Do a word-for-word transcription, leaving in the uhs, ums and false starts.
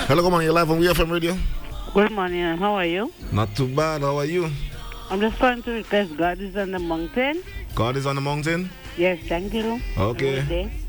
Hello, good morning. You're live on W F M Radio. Good morning, and how are you? Not too bad. How are you? I'm just trying to request God is on the mountain. God is on the mountain? Yes, thank you. Okay. Have a good day.